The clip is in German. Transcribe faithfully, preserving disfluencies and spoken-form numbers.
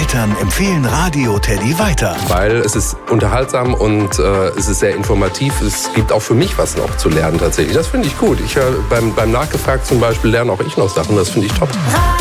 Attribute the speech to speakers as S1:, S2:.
S1: Eltern empfehlen Radio Teddy weiter.
S2: Weil es ist unterhaltsam und äh, es ist sehr informativ. Es gibt auch für mich was noch zu lernen tatsächlich. Das finde ich gut. Ich, äh, beim, beim Nachgefragt zum Beispiel lerne auch ich noch Sachen. Das finde ich top.